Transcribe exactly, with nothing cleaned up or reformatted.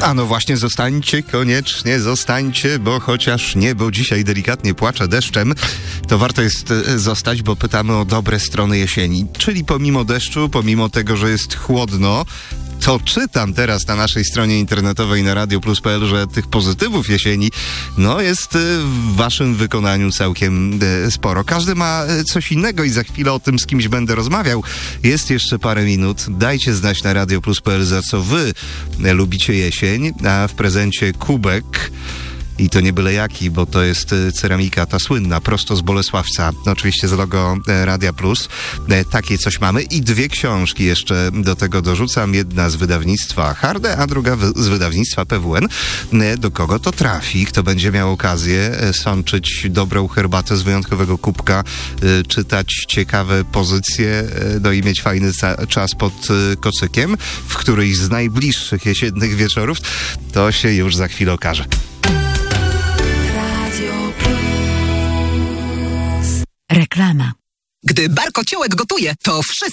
A no właśnie, zostańcie, koniecznie zostańcie, bo chociaż niebo dzisiaj delikatnie płacze deszczem, to warto jest zostać, bo pytamy o dobre strony jesieni. Czyli pomimo deszczu, pomimo tego, że jest chłodno, to czytam teraz na naszej stronie internetowej na radio plus kropka p l, że tych pozytywów jesieni, no jest w waszym wykonaniu całkiem sporo. Każdy ma coś innego i za chwilę o tym z kimś będę rozmawiał. Jest jeszcze parę minut. Dajcie znać na radio plus kropka p l, za co wy lubicie jesień, a w prezencie kubek. I to nie byle jaki, bo to jest ceramika ta słynna, prosto z Bolesławca. Oczywiście z logo Radia Plus. Takie coś mamy. I dwie książki jeszcze do tego dorzucam. Jedna z wydawnictwa Harde, a druga z wydawnictwa P W N. Do kogo to trafi? Kto będzie miał okazję sączyć dobrą herbatę z wyjątkowego kubka, czytać ciekawe pozycje, no i mieć fajny czas pod kocykiem w którymś z najbliższych jesiennych wieczorów, to się już za chwilę okaże. Reklama. Gdy bar Kociołek gotuje, to wszyscy